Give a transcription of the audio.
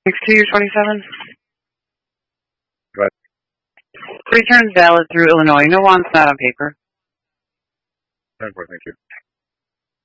62-27. Go ahead. Returns valid through Illinois. No wants not on paper. Thank you.